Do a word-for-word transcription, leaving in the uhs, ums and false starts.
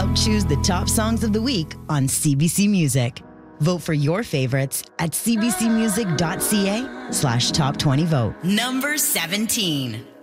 help choose the top songs of the week on C B C Music. Vote for your favorites at cbcmusic.ca slash top 20 vote. Number seventeen.